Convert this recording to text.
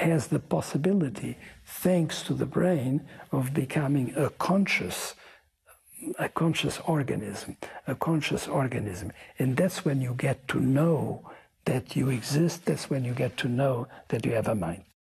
has the possibility, thanks to the brain, of becoming a conscious organism. And that's when you get to know that you exist. That's when you get to know that you have a mind.